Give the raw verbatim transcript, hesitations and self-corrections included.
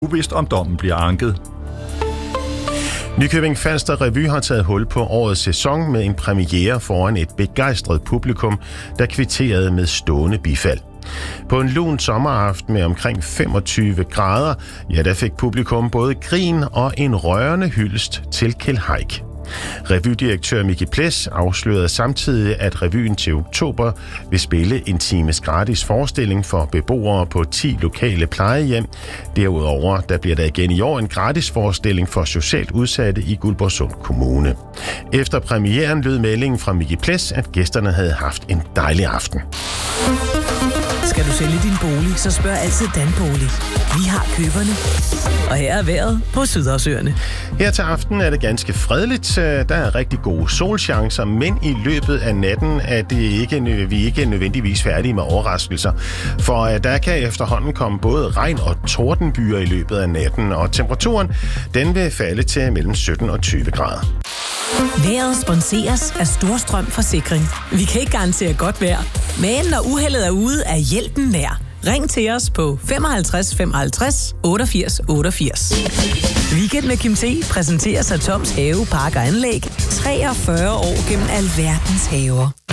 Uvist om dommen bliver anket. Nykøbing Falster Revy har taget hul på årets sæson med en premiere foran et begejstret publikum, der kvitterede med stående bifald. På en lun sommeraften med omkring femogtyve grader, ja, der fik publikum både grin og en rørende hyldest til Kjeld Haik. Revydirektør Micke Ples afslørede samtidig, at revyen til oktober vil spille en times gratis forestilling for beboere på ti lokale plejehjem. Derudover der bliver der igen i år en gratis forestilling for socialt udsatte i Guldborgsund Kommune. Efter premieren lød meldingen fra Micke Ples, at gæsterne havde haft en dejlig aften. Skal du sælge din bolig, så spørg altid Danbolig. Vi har køberne. Og her er vejret på Sydhavsøerne. Her til aften er det ganske fredeligt. Der er rigtig gode solchancer, men i løbet af natten er det ikke, vi ikke nødvendigvis færdige med overraskelser. For der kan efterhånden komme både regn og tordenbyer i løbet af natten, og temperaturen den vil falde til mellem sytten og tyve grader. Vejret sponseres af Storstrøm Forsikring. Vi kan ikke garantere godt vejr, men når uheldet er ude, er hjælpen nær. Ring til os på femoghalvtreds femoghalvtreds otteogfirs otteogfirs. Weekend med Kim T præsenteres af Toms Have, Park og Anlæg. treogfyrre år gennem alverdens haver.